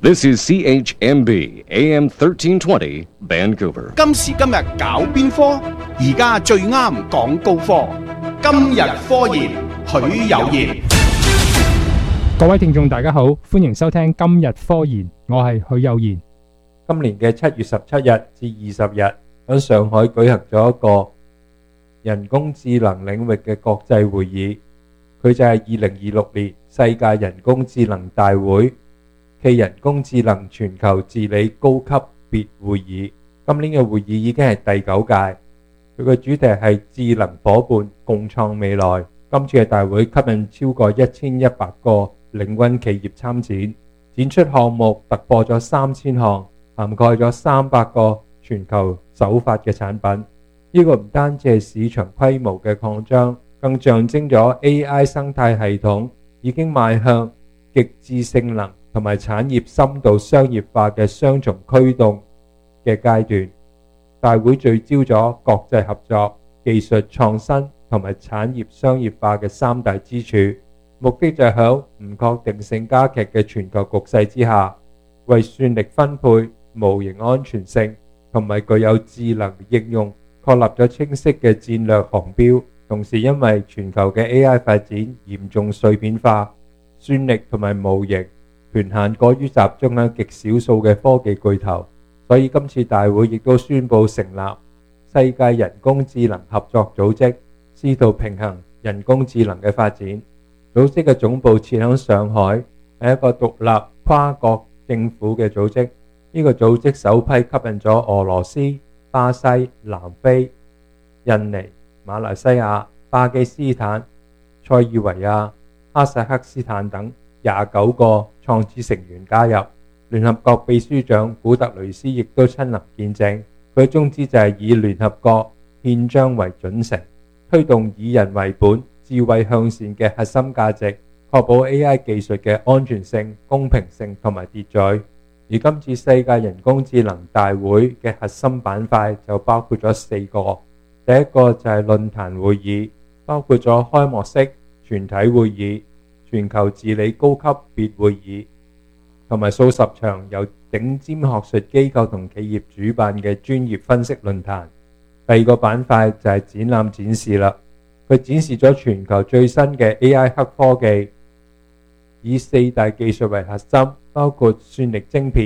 This is CHMB AM 1320 Vancouver. 今時今日搞邊科？而家最啱講高科。今日科研，許有賢。 各位聽眾大家好，歡迎收聽今日科研，我係許有賢。 今年嘅7月17日至20日，喺上海舉行咗一個人工智能領域嘅國際會議，佢就係2026年世界人工智能大會暨人工智能全球治理高級別會議。今年嘅會議已經係第9屆，佢嘅主題係智能夥伴共創未來。今次嘅大會吸引超過1100個領軍企業參展，展出項目突破咗3000項，涵蓋咗300個全球首發嘅產品。呢個唔單止係市場規模嘅擴張，更象徵咗 AI 生態系統已經邁向極致性能同埋產業深度商業化嘅雙重驅動嘅階段。大會聚焦咗國際合作、技術創新同埋產業商業化嘅3大支柱，目的就係喺唔確定性加劇嘅全球局勢之下，為算力分配、模型安全性同埋具有智能應用確立咗清晰嘅戰略航標。同時因為全球嘅 AI 發展嚴重碎片化，算力同埋模型權限過於集中喺極少數嘅科技巨頭，所以今次大會亦都宣布成立世界人工智能合作組織，試圖平衡人工智能嘅發展。組織嘅總部設喺上海，係一個獨立跨國政府嘅組織。呢個組織首批吸引咗俄羅斯、巴西、南非、印尼、馬來西亞、巴基斯坦、塞爾維亞、哈薩克斯坦等29個創始成員加入。聯合國秘書長古特雷斯亦都親臨見證。佢嘅宗旨就係以聯合國憲章為準繩，推動以人為本、智慧向善嘅核心價值，確保 AI 技術嘅安全性、公平性同埋秩序。而今次世界人工智能大會嘅核心板塊就包括咗4個。第一個就係論壇會議，包括咗開幕式、全體會議、全球治理高級別會議，同埋數十場由頂尖學術機構同企業主辦嘅專業分析論壇。第二個板塊就係展覽展示啦，佢展示咗全球最新嘅 AI 黑科技，以4大技術為核心，包括算力晶片、